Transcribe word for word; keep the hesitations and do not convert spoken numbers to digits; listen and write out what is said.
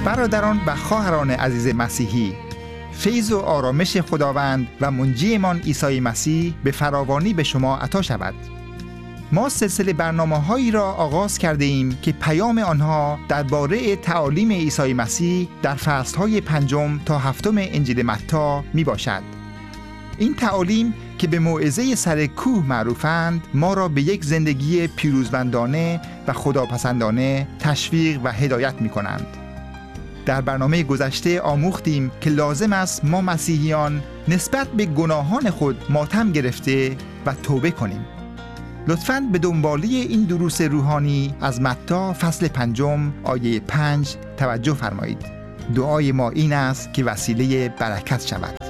برادران و خواهران عزیز مسیحی، فیض و آرامش خداوند و منجیمان عیسی مسیح به فراوانی به شما عطا شود. ما سلسله برنامه‌هایی را آغاز کرده ایم که پیام آنها درباره تعالیم عیسی مسیح در فصل‌های پنجم تا هفتم انجیل متی می باشد. این تعالیم که به موعظه سر کوه معروفند، ما را به یک زندگی پیروزمندانه و خداپسندانه تشویق و هدایت می کنند. در برنامه گذشته آموختیم که لازم است ما مسیحیان نسبت به گناهان خود ماتم گرفته و توبه کنیم. لطفاً به دنبالی این دروس روحانی از متی فصل پنجم آیه پنج توجه فرمایید. دعای ما این است که وسیله برکت شود.